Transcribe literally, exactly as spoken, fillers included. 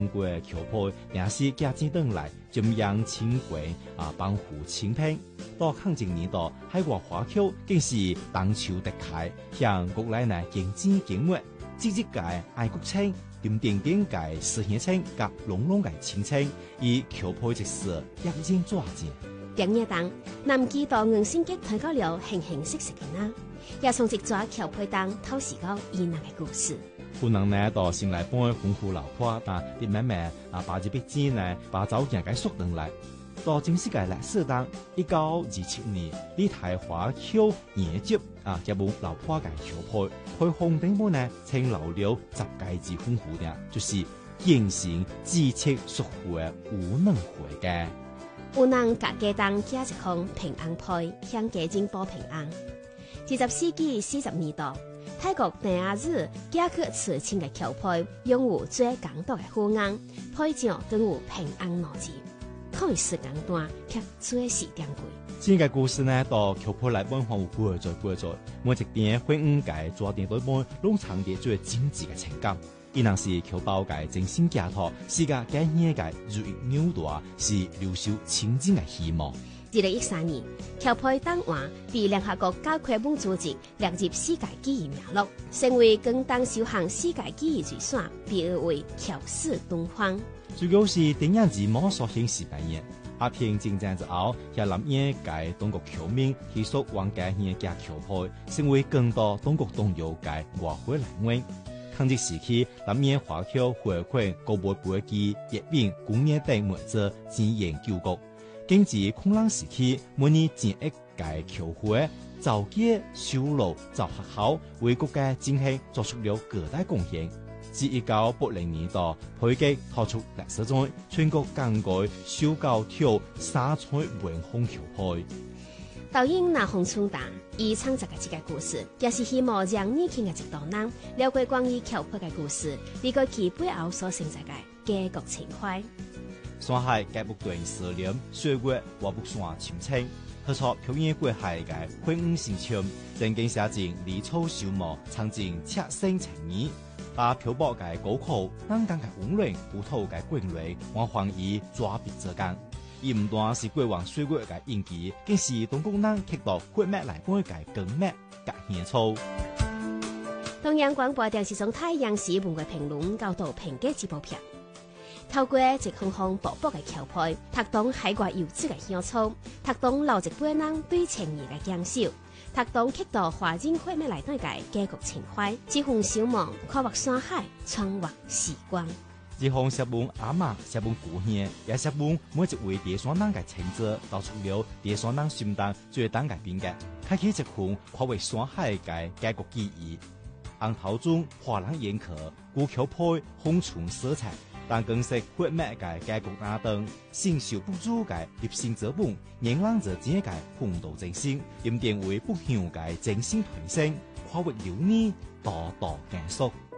中國橋配也是家境等來中央清貴啊，幫扶清平。到抗戰年代，海外華僑更是當潮得開，向國內呢經濟經貿，積極嘅愛國青、點點點嘅實現青及濃濃嘅親青，以橋配即是一肩抓緊。 平日當南記到硬性結睇到了形形色色嘅啦，也從一抓橋配當透視到伊人嘅故事。 可能呢到先來幫豐富老婆，但啲咩咩啊，把這筆錢呢，把早件嘅縮等來，到正式嘅歷史當一九二七年，呢台華僑研究啊，就冇老婆嘅橋配，去紅頂部呢，稱留了十屆至豐富嘅，就是現行知識屬會無能會嘅。 有人家家當加一項平安配，向家境報平安。二十世紀四十年代，泰國第二日加去慈親嘅橋配，擁有最港獨嘅護岸，配上更有平安邏輯，可以時間段卻最是珍貴。 這個故事呢，到橋配來本行有過在過在，每一點會誤解抓點對本，攏藏啲最精緻嘅情感。伊若是橋包嘅真心寄託，世界改變嘅如意紐帶，是留守清淨嘅希望。 二零一三年，橋配檔案被聯合國教科文組織列入世界記憶名錄，成為更當首項世界記憶遺產，被譽為橋史敦煌。 主要是電影字幕所顯示扮演，阿平戰爭之後，也諗嘢改中國僑民繼續往改嘢加橋配，成為更多中國東遊嘅外匯來源。抗戰時期，諗嘢華僑回饋國內飛機、疫病、工業等物資資源救國。經濟空浪時期，每年建一屆橋會，造街、修路、造學校，為國家經濟作出了巨大貢獻。自一九八零年代，配給拓出歷史中全國更改修高條沙彩文風橋配。 導演那洪春達以創作嘅這個故事，也是希望讓年輕嘅一代人了解關於橋配嘅故事，理解其背後所承載嘅家國情懷。 山海嘅不斷思念，歲月我不算清清，合作表演過海嘅歡舞心情，正經寫進離草樹木，藏進赤心情意，把漂泊嘅高考、南港嘅溫暖、古土嘅滾蕊，我還以抓筆折干。伊唔單是過往歲月嘅印記，更是中國人刻到血脈來幫嘅根脈甲獻粗。 中央廣播電視總台央視文藝評論教導評價這部片，透過一項項薄薄嘅橋配，讀懂海外遊子嘅鄉愁，讀懂老一輩人對情誼嘅堅守，讀懂刻到華人血脈來對嘅家國情懷，這份小夢跨越山海，穿越時光。 這項寫本阿媽、寫本故鄉，也寫本每一位地山人嘅情節，道出了地山人心當最當嘅變革，開啟一份跨越山海嘅家國記憶。紅頭中華人眼殼，古橋配紅唇色彩，但更是血脈嘅家國那等，承受不住嘅立心之本，讓人者這個奮鬥精神，因變為不朽嘅精神傳承，跨越流年，代代繼續。